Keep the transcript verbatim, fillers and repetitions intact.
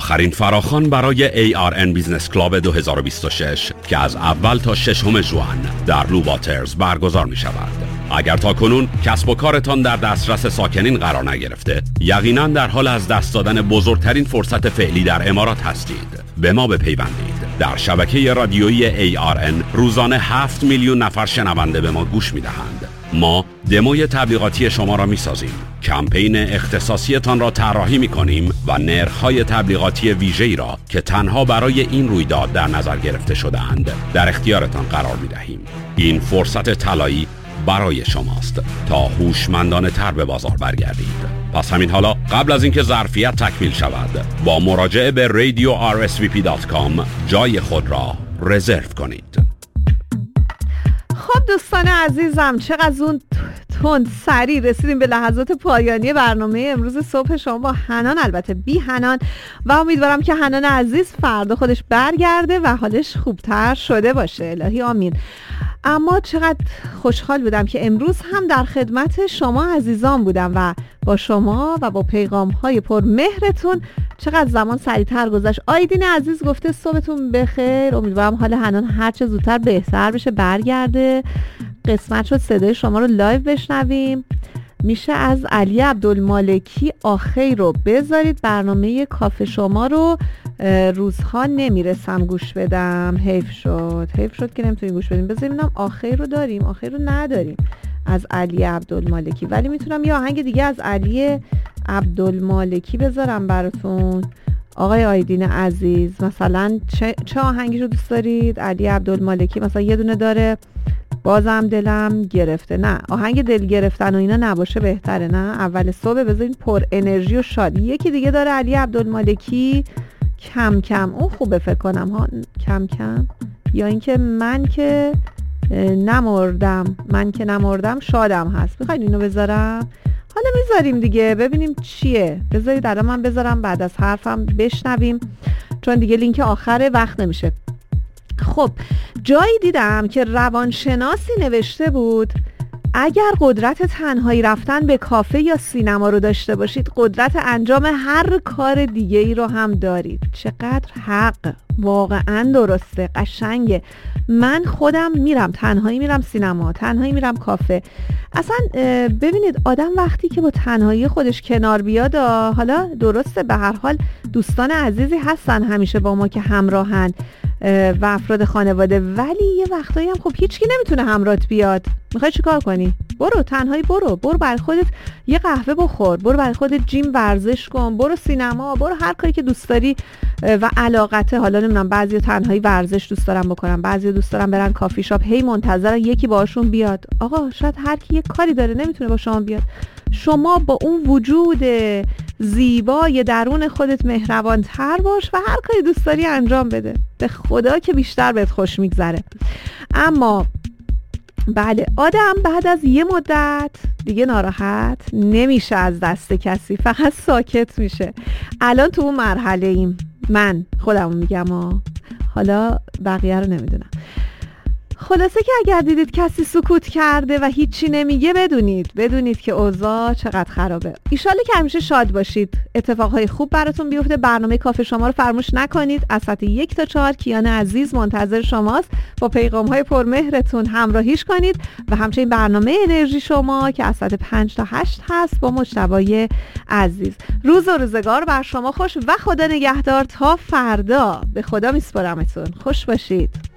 آخرین فراخوان برای ای آر ان بیزنس کلاب دو هزار و بیست و شش که از اول تا ششم ژوئن در لو واترز برگزار می شود. اگر تا کنون کسب و کارتان در دسترس ساکنین قرار نگرفته، یقینا در حال از دست دادن بزرگترین فرصت فعلی در امارات هستید. به ما بپیوندید. در شبکه رادیویی ای آر ان روزانه هفت میلیون نفر شنونده به ما گوش می دهند. ما دموی تبلیغاتی شما را می سازیم. کمپین اختصاصیتان را طراحی می کنیم و نرخ‌های تبلیغاتی ویژه‌ای را که تنها برای این رویداد در نظر گرفته شده‌اند در اختیارتان قرار می دهیم. این فرصت طلایی برای شماست تا هوشمندانه تر به بازار برگردید. پس همین حالا قبل از اینکه ظرفیت تکمیل شود با مراجعه به رادیو آر اس وی پی دات کام جای خود را رزرو کنید. خب دوستان عزیزم، چقدر زود تند سریع رسیدیم به لحظات پایانی برنامه امروز صبح شما با حنان، البته بی حنان، و امیدوارم که حنان عزیز فردا خودش برگرده و حالش خوبتر شده باشه. الهی آمین. اما چقدر خوشحال بودم که امروز هم در خدمت شما عزیزان بودم و با شما و با پیغام‌های پر مهرتون چقدر زمان سریعتر گذشت. آیدین عزیز گفته صبحتون بخیر، امیدوارم حال حنان هر چه زودتر بهتر بشه، برگرده. قسمت شد صدای شما رو لایو بشنویم. میشه از علی عبدالمالکی آخی رو بذارید، برنامه کافه شما رو روزها نمیرسم گوش بدم، حیف شد حیف شد که نمیتونیم گوش بدیم. بذاریم ببینم آخی رو داریم، آخی رو نداریم از علی عبدالمالکی، ولی میتونم یه آهنگ دیگه از علی عبدالمالکی بذارم براتون. آقای آیدین عزیز مثلا چه, چه آهنگی رو دوست دارید؟ علی عبدالمالکی مثلا یه دونه داره بازم دلم گرفته. نه آهنگ دل گرفتن و اینا نباشه بهتره، نه اول صبح بذارین پر انرژی و شادی. یکی دیگه داره علی عبدالمالکی، کم کم، اون خوبه فکر کنم ها، کم کم، یا اینکه من که نمردم، من که نمردم شادم هست. میخواین اینو بذارم؟ حالا میذاریم دیگه ببینیم چیه. بذارید الان من بذارم بعد از حرفم بشنویم، چون دیگه لینک آخره وقت نمیشه. خب جایی دیدم که روانشناسی نوشته بود اگر قدرت تنهایی رفتن به کافه یا سینما رو داشته باشید، قدرت انجام هر کار دیگه ای رو هم دارید. چقدر حق، واقعا درسته، قشنگه. من خودم میرم تنهایی، میرم سینما، تنهایی میرم کافه. اصلا ببینید آدم وقتی که با تنهایی خودش کنار بیاد، حالا درسته به هر حال دوستان عزیزی هستن همیشه با ما که همراهن و افراد خانواده، ولی یه وقتایی هم خب هیچکی نمیتونه همراهت بیاد. میخوای چی کار کنی؟ برو تنهایی، برو برو برای خودت یه قهوه بخور، برو برای خودت جیم ورزش کن، برو سینما، برو هر کاری که دوست داری و علاقته. حالا نمیدونم بعضی تنهایی ورزش دوست دارن بکنن، بعضی دوست دارن برن کافی شاپ، هی منتظرن یکی باشون بیاد. آقا شاید هر کی یه کاری داره نمیتونه با شما بیاد. شما با اون وجود زیبای درون خودت مهربان تر باش و هر کاری دوست داری انجام بده. به خدا که بیشتر بهت خوش میگذره. اما بله، آدم بعد از یه مدت دیگه ناراحت نمیشه از دست کسی، فقط ساکت میشه. الان تو اون مرحله ایم، من خودمو میگم ها، حالا بقیه رو نمیدونم. خلاصه که اگر دیدید کسی سکوت کرده و هیچی نمیگه، بدونید بدونید که اوضاع چقدر خرابه. ایشالله که همیشه شاد باشید، اتفاقهای خوب براتون بیفته. برنامه کافه شما رو فراموش نکنید. از ساعت یک تا چهار کیان عزیز منتظر شماست. با پیغام‌های پرمهرتون همراهیش کنید و همچنین برنامه انرژی شما که از ساعت پنج تا هشت هست با مجتبی عزیز. روز و روزگار بر شما خوش و خدا نگهدار تا فردا. به خدا میسپارمتون. خوش باشید.